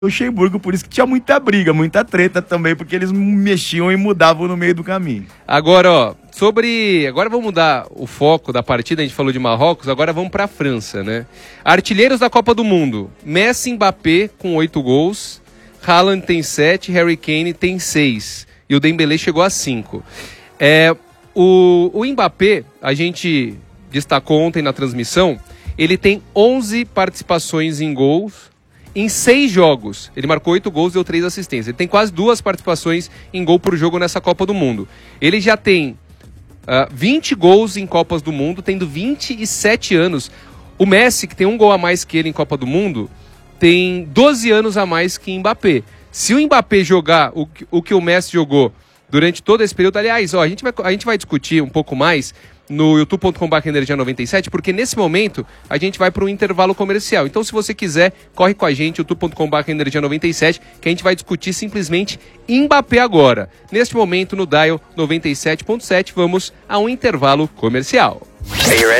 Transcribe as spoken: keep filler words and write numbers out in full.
Luxemburgo, por isso que tinha muita briga, muita treta também, porque eles mexiam e mudavam no meio do caminho. Agora, ó, sobre... Agora vamos mudar o foco da partida, a gente falou de Marrocos, agora vamos pra França, né? Artilheiros da Copa do Mundo, Messi e Mbappé com oito gols, Haaland tem sete, Harry Kane tem seis, e o Dembélé chegou a cinco. É, o, o Mbappé, a gente destacou ontem na transmissão, ele tem onze participações em gols, em seis jogos. Ele marcou oito gols e deu três assistências. Ele tem quase duas participações em gol por jogo nessa Copa do Mundo. Ele já tem uh, vinte gols em Copas do Mundo, tendo vinte e sete anos. O Messi, que tem um gol a mais que ele em Copa do Mundo, tem doze anos a mais que Mbappé. Se o Mbappé jogar o, o que o Messi jogou durante todo esse período, aliás, ó, a, gente vai, a gente vai discutir um pouco mais no youtube ponto com barra energia noventa e sete, porque nesse momento a gente vai para um intervalo comercial. Então, se você quiser, corre com a gente, youtube ponto com barra energia noventa e sete, que a gente vai discutir simplesmente Mbappé agora. Neste momento, no Dial noventa e sete ponto sete, vamos a um intervalo comercial.